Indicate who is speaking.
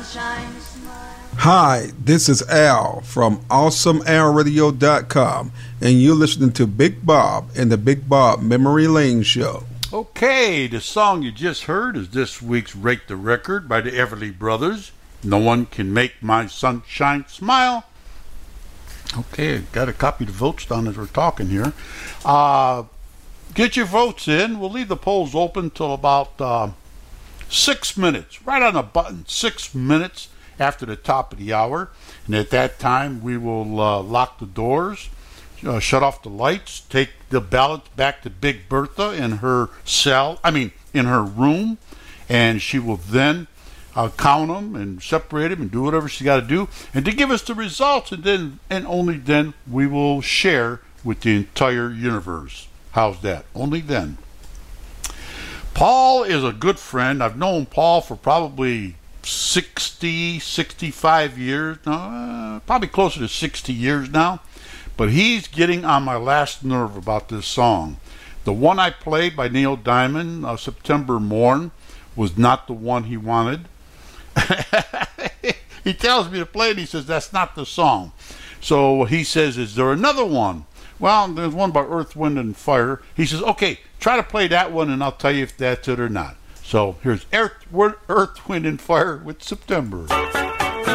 Speaker 1: Hi, this is Al from AwesomeAlRadio.com, and you're listening to Big Bob and the Big Bob Memory Lane Show.
Speaker 2: Okay, the song you just heard is this week's Rate the Record by the Everly Brothers. No One Can Make My Sunshine Smile. Okay, got to copy the votes down as we're talking here. Get your votes in. We'll leave the polls open till about 6 minutes. Right on the button, 6 minutes after the top of the hour. And at that time, we will lock the doors, shut off the lights, take the ballots back to Big Bertha in her in her room, and she will then count them and separate them and do whatever she's got to do, and to give us the results, and only then we will share with the entire universe. How's that? Only then. Paul is a good friend. I've known Paul for probably 65 years, probably closer to 60 years now, but he's getting on my last nerve about this song. The one I played by Neil Diamond, September Morn, was not the one he wanted. He tells me to play it, he says that's not the song. So he says, is there another one? Well, there's one by Earth, Wind and Fire. He says, okay, try to play that one and I'll tell you if that's it or not. So here's Earth, Wind and Fire with September.